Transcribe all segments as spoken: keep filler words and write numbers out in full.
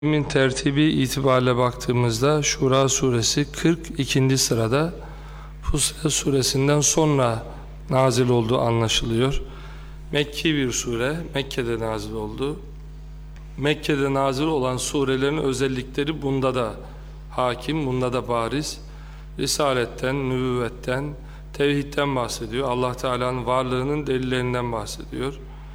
Min tertibi itibariyle baktığımızda Şura suresi kırk ikinci sırada, Fussilet suresinden sonra nazil olduğu anlaşılıyor. Mekki bir sure, Mekke'de nazil oldu. Mekke'de nazil olan surelerin özellikleri bunda da hakim, bunda da bariz. Risaletten, nübüvvetten, tevhidden bahsediyor. Allah Teala'nın varlığının delillerinden bahsediyor.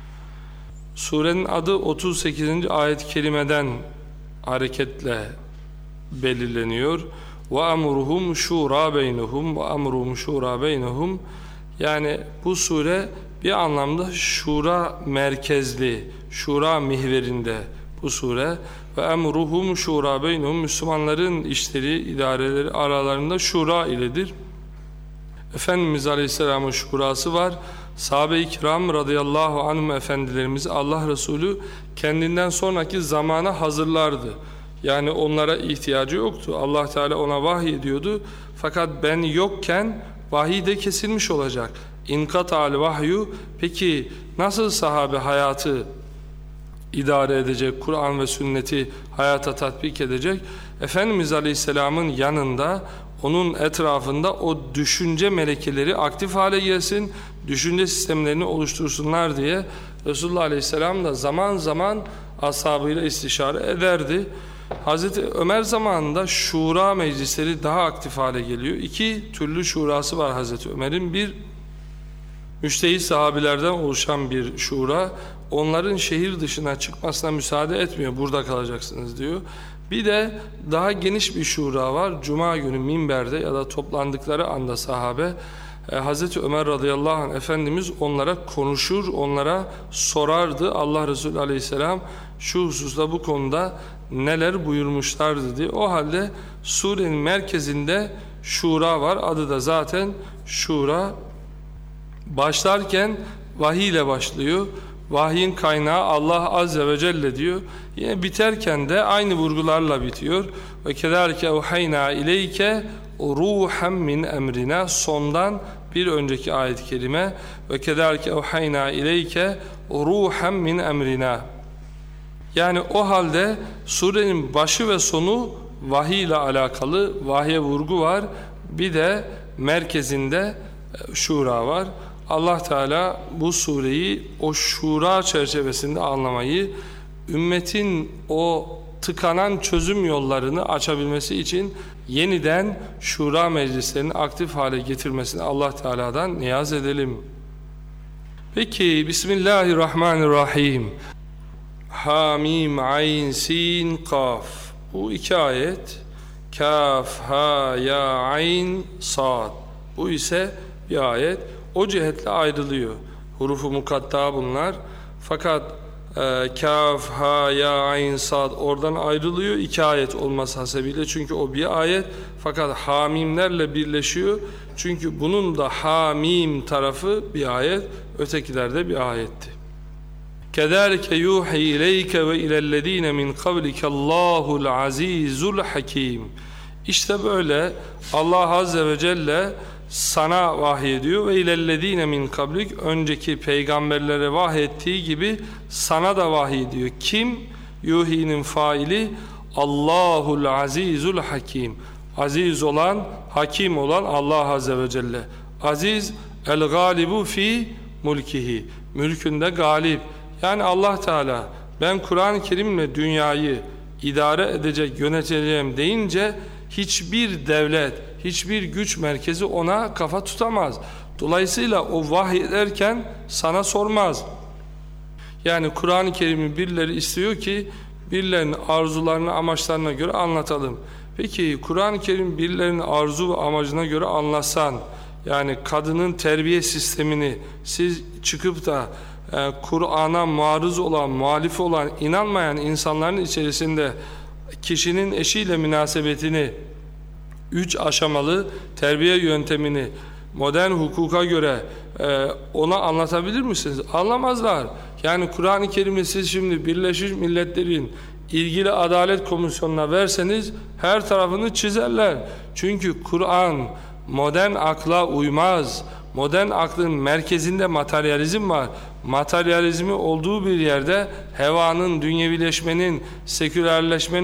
Surenin adı otuz sekizinci ayet-i kerimeden hareketle belirleniyor. Ve amruhum şura beynehum ve amruhum şura beynehum. Yani bu sure bir anlamda şura merkezli, şura mihverinde bu sure. Ve emruhum şura beynehum, Müslümanların işleri, idareleri aralarında şura iledir. Efendimiz Aleyhisselam'ın şurası var. Sahabe-i kiram radıyallahu anhum efendilerimiz Allah Resulü kendinden sonraki zamana hazırlardı. Yani onlara ihtiyacı yoktu. Allah Teala ona vahiy ediyordu. Fakat ben yokken vahiy de kesilmiş olacak. İnkata'l vahyu. Peki nasıl sahabe hayatı idare edecek, Kur'an ve sünneti hayata tatbik edecek? Efendimiz Aleyhisselam'ın yanında, onun etrafında o düşünce melekeleri aktif hale gelsin, düşünce sistemlerini oluştursunlar diye Resulullah Aleyhisselam da zaman zaman ashabıyla istişare ederdi. Hazreti Ömer zamanında şura meclisleri daha aktif hale geliyor. İki türlü şurası var Hazreti Ömer'in. Bir, müştehit sahabilerden oluşan bir şura. Onların şehir dışına çıkmasına müsaade etmiyor. Burada kalacaksınız diyor. Bir de daha geniş bir şura var. Cuma günü minberde ya da toplandıkları anda sahabe, e, Hazreti Ömer radıyallahu anh Efendimiz onlara konuşur, onlara sorardı. Allah Resulü aleyhisselam şu hususta, bu konuda neler buyurmuşlardı diye. O halde surenin merkezinde şura var. Adı da zaten şura. Başlarken vahiy ile başlıyor. Vahyin kaynağı Allah azze ve celle diyor. Yine biterken de aynı vurgularla bitiyor. Ve kederke uhayna ileyke ruhen min emrina. Sondan bir önceki ayet-i kerime. Ve kederke uhayna ileyke ruhen min emrina. Yani o halde surenin başı ve sonu vahiy ile alakalı, vahye vurgu var. Bir de merkezinde şura var. Allah Teala bu sureyi o şura çerçevesinde anlamayı, ümmetin o tıkanan çözüm yollarını açabilmesi için yeniden şura meclislerini aktif hale getirmesini Allah Teala'dan niyaz edelim. Peki, Bismillahirrahmanirrahim. Hamim, ayn, sin, kaf. Bu iki ayet. Kaf, ha, ya, ayn, sad. Bu ise bir ayet. O cihetle ayrılıyor. Hurufu mukatta bunlar. Fakat e, kaf, ha, ya, ayn, sad oradan ayrılıyor. İki ayet olması hasebiyle. Çünkü o bir ayet. Fakat hamimlerle birleşiyor. Çünkü bunun da hamim tarafı bir ayet. Ötekiler de bir ayetti. Kederke yuhi ileyke ve ilellezine min kablike Allahul azizul hakim. İşte böyle Allah azze ve celle sana vahiy ediyor ve ilellezine min kablik, önceki peygamberlere vahiy ettiği gibi sana da vahiy ediyor. Kim? Yuhi'nin faili Allahul azizul hakim. Aziz olan, hakim olan Allah azze ve celle. Aziz el galibu fi mulkihi. Mülkünde galip. Yani Allah Teala ben Kur'an-ı Kerim'le dünyayı idare edecek, yöneteceğim deyince hiçbir devlet, hiçbir güç merkezi ona kafa tutamaz. Dolayısıyla o vahiy ederken sana sormaz. Yani Kur'an-ı Kerim'i birileri istiyor ki birilerinin arzularına, amaçlarına göre anlatalım. Peki Kur'an-ı Kerim birilerinin arzu ve amacına göre anlatsan, yani kadının terbiye sistemini siz çıkıp da e, Kur'an'a maruz olan, muhalif olan, inanmayan insanların içerisinde kişinin eşiyle münasebetini, üç aşamalı terbiye yöntemini modern hukuka göre e, ona anlatabilir misiniz? Anlamazlar. Yani Kur'an-ı Kerim'i siz şimdi Birleşmiş Milletler'in ilgili adalet komisyonuna verseniz her tarafını çizerler. Çünkü Kur'an modern akla uymaz, modern aklın merkezinde materyalizm var. Materyalizmi olduğu bir yerde hevanın, dünyevileşmenin, sekülerleşmenin